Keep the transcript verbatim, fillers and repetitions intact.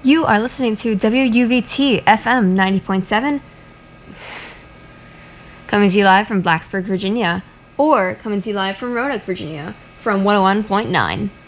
You are listening to W U V T F M ninety point seven, coming to you live from Blacksburg, Virginia, or coming to you live from Roanoke, Virginia, from one oh one point nine.